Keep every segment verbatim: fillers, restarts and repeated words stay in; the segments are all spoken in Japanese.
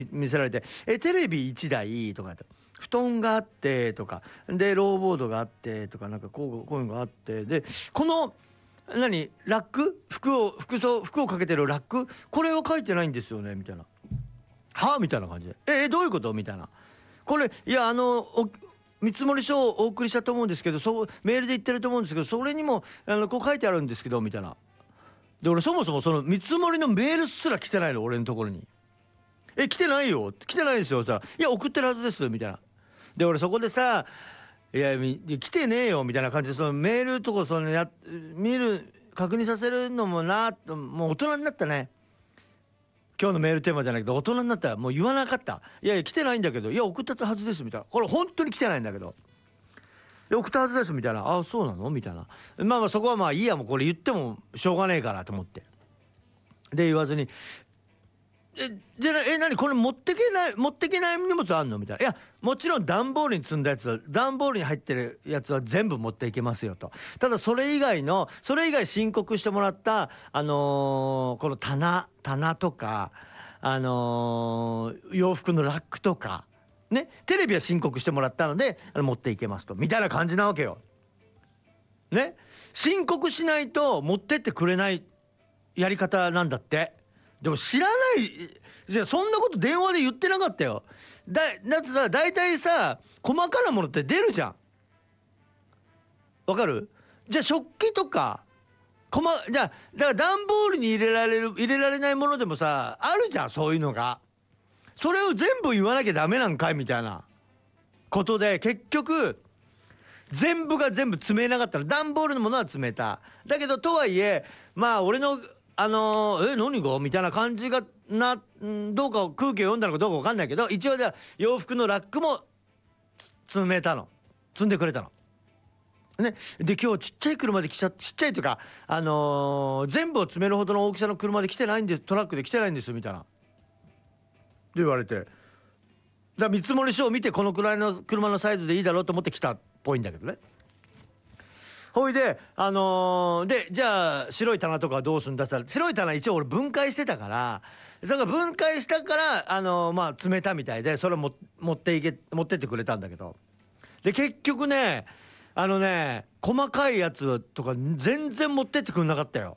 見せられて、えテレビいちだいとかって布団があってとかでローボードがあってとかなんかこうこういうのがあって、でこの何ラック服を服装服をかけてるラックこれは書いてないんですよねみたいな。はあみたいな感じでえどういうことみたいな。これいやあのお見積書をお送りしたと思うんですけど、そうメールで言ってると思うんですけど、それにもあのこう書いてあるんですけどみたいな。で俺そもそもその見積もりのメールすら来てないの俺のところに。え来てないよ来てないですよって言ったら、いや送ってるはずですみたいな。で俺そこでさ、いや来てねえよみたいな感じでそのメールとかそのや見る確認させるのもな、もう大人になったね。今日のメールテーマじゃないけど大人になったらもう言わなかった。いやいや来てないんだけど、いや送ったはずですみたいな。これ本当に来てないんだけど、送ったはずですみたいな。あそうなのみたいな。まあまあそこはまあいいや、もうこれ言ってもしょうがねえからと思ってで言わずに、えじゃあえ何これ持ってけない持ってけない荷物あんのみたいな。いやもちろん段ボールに積んだやつは段ボールに入ってるやつは全部持っていけますよと。ただそれ以外のそれ以外申告してもらったあのーこの棚棚とかあのー洋服のラックとかね、テレビは申告してもらったのであの持っていけますとみたいな感じなわけよ。ね、申告しないと持ってってくれないやり方なんだって。でも知らないじゃあそんなこと電話で言ってなかったよ。だだってさ大体さ細かなものって出るじゃん。わかる？じゃあ食器とか細じゃあだから段ボールに入れられる入れられないものでもさあるじゃんそういうのが。それを全部言わなきゃダメなんかいみたいなことで結局全部が全部詰めなかったの。段ボールのものは詰めた。だけどとはいえまあ俺のあのー、え何がみたいな感じがな、んどうか空気を読んだのかどうか分かんないけど、一応じゃあ洋服のラックも詰めたの。積んでくれたの。ね、で今日ちっちゃい車で来ちゃちっちゃいというか、あのー、全部を詰めるほどの大きさの車で来てないんですトラックで来てないんですみたいな。で言われて、だから見積書を見てこのくらいの車のサイズでいいだろうと思って来たっぽいんだけどね。ほいであのー、でじゃあ白い棚とかはどうするんだったら、白い棚一応俺分解してたからそれが分解したからあのー、まあ詰めたみたいでそれをも持っていけ持ってってくれたんだけど、で結局ねあのね細かいやつとか全然持ってってくんなかったよ。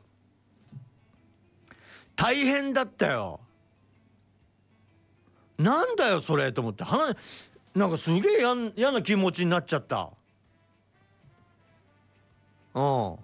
大変だったよ。なんだよそれと思って話なんかすげえ嫌な気持ちになっちゃった。うん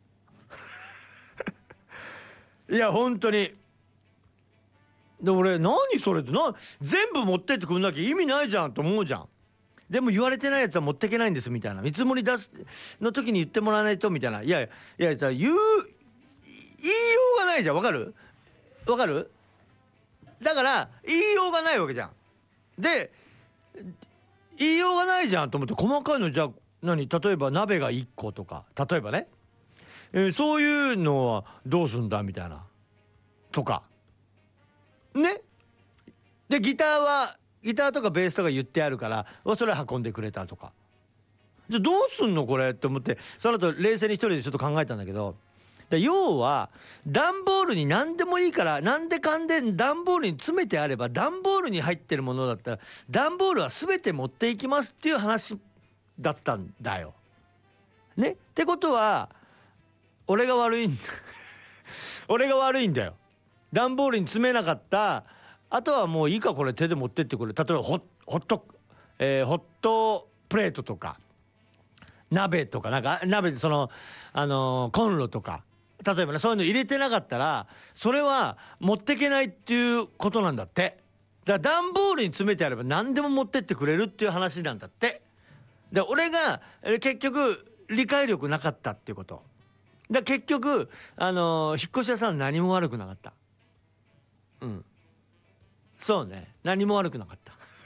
いや本当に。で俺何それってな全部持ってってくんなきゃ意味ないじゃんと思うじゃん。でも言われてないやつは持ってけないんですみたいな、見積もり出すの時に言ってもらわないとみたいな。いやいやいや言う言いようがないじゃん。わかるわかる。だから言いようがないわけじゃん。で言いようがないじゃんと思って細かいのじゃあ何例えば鍋がいっことか例えばね、えー、そういうのはどうすんだみたいなとかね。でギターはギターとかベースとか言ってあるからそれ運んでくれたとか。じゃあどうすんのこれって思ってその後冷静に一人でちょっと考えたんだけど、で要は段ボールに何でもいいからなんでかんで段ボールに詰めてあれば段ボールに入ってるものだったら段ボールは全て持っていきますっていう話だったんだよ。ねってことは俺が悪いんだ俺が悪いんだよ。段ボールに詰めなかった。あとはもういいかこれ手で持ってってくれ。例えばホホット、えー、ホットプレートとか鍋とかなんか鍋でそのあのー、コンロとか例えばねそういうの入れてなかったらそれは持ってけないっていうことなんだって。だから段ボールに詰めてあれば何でも持ってってくれるっていう話なんだって。で俺が結局理解力なかったっていうこと。だ結局あのー、引っ越し屋さん何も悪くなかった。うんそうね何も悪くなか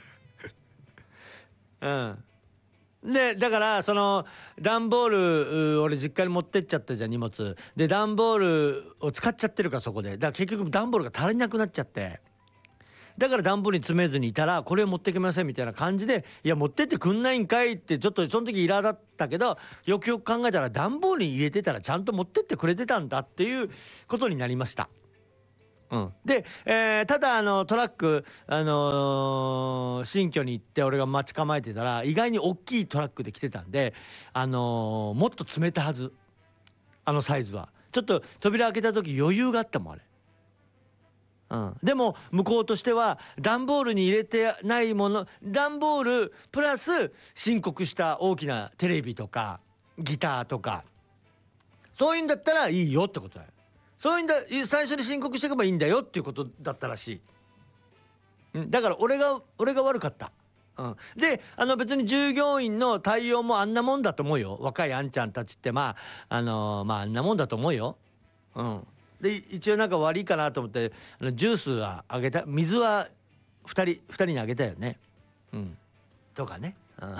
ったうんでだからその段ボール俺実家に持ってっちゃったじゃん荷物で段ボールを使っちゃってるからそこでだから結局段ボールが足りなくなっちゃってだから段ボールに詰めずにいたらこれを持ってきませんみたいな感じでいや持ってってくんないんかいってちょっとその時イラだったけどよくよく考えたら段ボールに入れてたらちゃんと持ってってくれてたんだっていうことになりました。 うん、で、えーただあのトラック、あのー新居に行って俺が待ち構えてたら意外に大きいトラックで来てたんで、あのーもっと積めたはず。あのサイズはちょっと扉開けた時余裕があったもんあれ。うん、でも向こうとしては段ボールに入れてないもの、段ボールプラス申告した大きなテレビとかギターとか、そういうんだったらいいよってことだよ。そういうんだ、最初に申告していけばいいんだよっていうことだったらしい。うん、だから俺が俺が悪かった。うん、であの別に従業員の対応もあんなもんだと思うよ。若いあんちゃんたちってまああのーまああんなもんだと思うよ。うん、で一応なんか悪いかなと思ってあのジュースはあげた、水はふたりふたりにあげたよね。うん、とかね。うん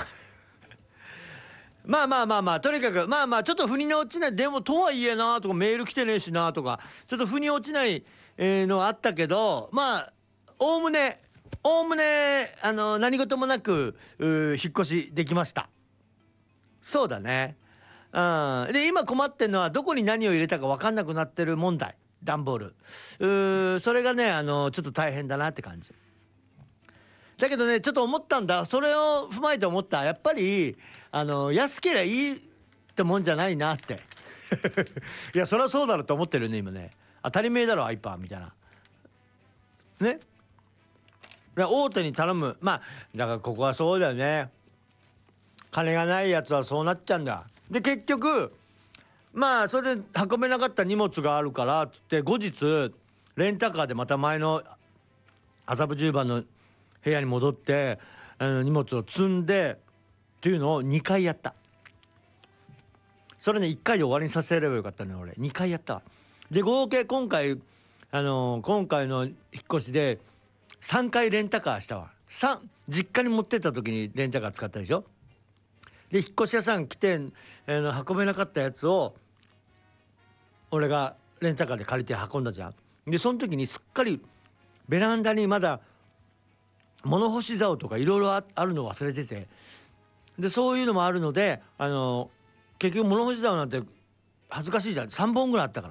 まあまあまあまあとにかくまあまあちょっと腑に落ちない、でもとはいえなとかメール来てねえしなとかちょっと腑に落ちない、えーのはあったけど、まあおおむねおおむねあの何事もなくうー引っ越しできました。そうだね。うん、で今困ってんのはどこに何を入れたか分かんなくなってる問題、段ボール。うーそれがねあのちょっと大変だなって感じ。だけどねちょっと思ったんだ、それを踏まえて思った、やっぱりあの安けりゃいいってもんじゃないなっていやそりゃそうだろうと思ってるね今ね。当たり前だろアイパーみたいなね。で大手に頼む、まあだからここはそうだよね、金がないやつはそうなっちゃうんだ。で結局まあそれで運べなかった荷物があるからっつって後日レンタカーでまた前の麻布十番の部屋に戻ってあの荷物を積んでっていうのをにかいやった。それねいっかいで終わりにさせればよかったね俺、にかいやったわ。で合計今回あのー今回の引っ越しでさんかいレンタカーしたわ。さん実家に持ってった時にレンタカー使ったでしょ。で引っ越し屋さん来て、あの運べなかったやつを俺がレンタカーで借りて運んだじゃん。でその時にすっかりベランダにまだ物干し竿とかいろいろあるの忘れてて、でそういうのもあるのであの結局物干し竿なんて恥ずかしいじゃん、さんぼんぐらいあった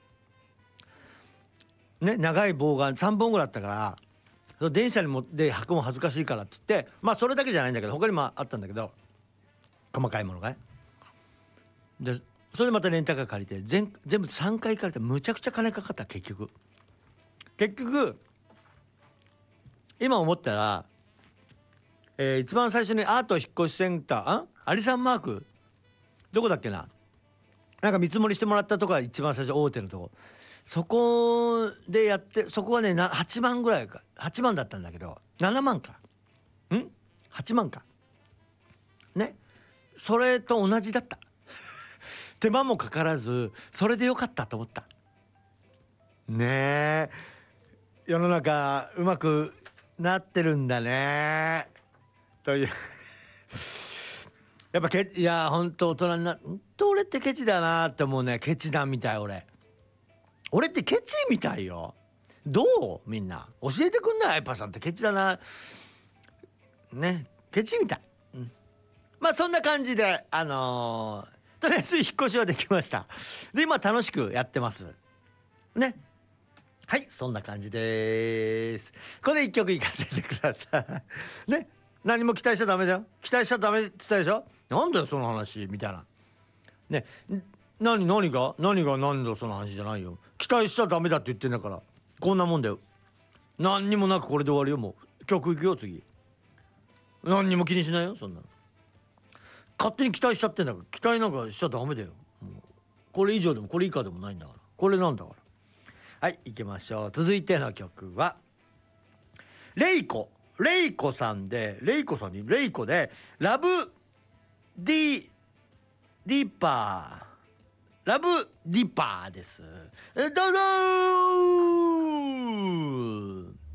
からね、長い棒がさんぼんぐらいあったから、その電車にもで運ぶの恥ずかしいからっつって、まあそれだけじゃないんだけど他にもあったんだけど細かいものがね。でそれでまたレンタカー借りて全全部さんかい借りてむちゃくちゃ金かかった。結局結局今思ったら、えー一番最初にアート引っ越しセンターあアリサンマークどこだっけな、なんか見積もりしてもらったとこが一番最初大手のとこ、そこでやって、そこはねなはちまんぐらいか、はちまんだったんだけどななまんかんはちまんかね、それと同じだった手間もかからずそれでよかったと思ったね。え世の中うまくなってるんだねというやっぱけいやほんと大人になほんと俺ってケチだなって思うね。ケチだみたい俺俺ってケチみたいよ。どうみんな教えてくんない、アイパさんってケチだなね、ケチみたい、うん、まあそんな感じであのー、とりあえず引っ越しはできました。で今楽しくやってますね。はい、そんな感じです。これ一曲いかせてくださいね。何も期待しちゃダメだよ、期待しちゃダメって言ったでしょ。なんだよその話みたいなね。何何が何が何だその話じゃないよ。期待しちゃダメだって言ってんだから、こんなもんだよ。何にもなくこれで終わりよ。もう曲いくよ次。何にも気にしないよそんなの。勝手に期待しちゃってんだから、期待なんかしちゃダメだよ。もうこれ以上でもこれ以下でもないんだから、これなんだから。はい行きましょう。続いての曲はレイコレイコさんで、レイコさんにレイコでラブディディッパーラブディッパーです。えどうぞー。